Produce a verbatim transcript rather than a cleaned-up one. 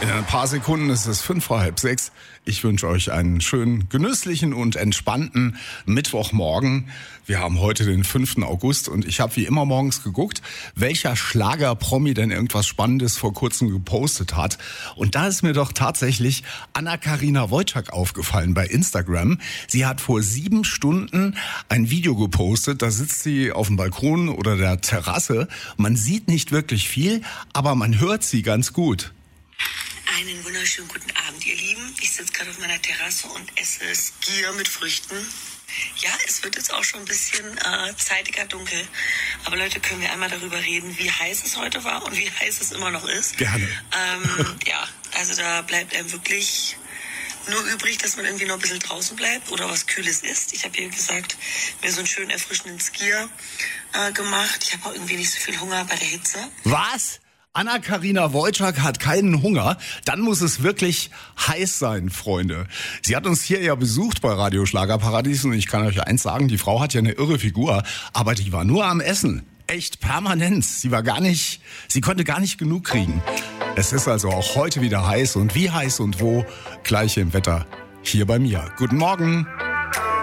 In ein paar Sekunden ist es fünf vor halb sechs. Ich wünsche euch einen schönen, genüsslichen und entspannten Mittwochmorgen. Wir haben heute den fünften August und ich habe wie immer morgens geguckt, welcher Schlager-Promi denn irgendwas Spannendes vor kurzem gepostet hat. Und da ist mir doch tatsächlich Anna-Karina Wojcik aufgefallen bei Instagram. Sie hat vor sieben Stunden ein Video gepostet. Da sitzt sie auf dem Balkon oder der Terrasse. Man sieht nicht wirklich viel, aber man hört sie ganz gut. Einen wunderschönen guten Abend, ihr Lieben. Ich sitze gerade auf meiner Terrasse und esse Skier mit Früchten. Ja, es wird jetzt auch schon ein bisschen äh, zeitiger dunkel. Aber Leute, können wir einmal darüber reden, wie heiß es heute war und wie heiß es immer noch ist? Gerne. Ähm, ja, also da bleibt einem wirklich nur übrig, dass man irgendwie noch ein bisschen draußen bleibt oder was Kühles isst. Ich habe, wie gesagt, mir so einen schönen erfrischenden Skier äh, gemacht. Ich habe auch irgendwie nicht so viel Hunger bei der Hitze. Was? Anna-Karina Wojcik hat keinen Hunger, dann muss es wirklich heiß sein, Freunde. Sie hat uns hier ja besucht bei Radio Schlagerparadies und ich kann euch eins sagen, die Frau hat ja eine irre Figur, aber die war nur am Essen. Echt permanent. Sie war gar nicht, sie konnte gar nicht genug kriegen. Es ist also auch heute wieder heiß und wie heiß und wo, gleich im Wetter hier bei mir. Guten Morgen.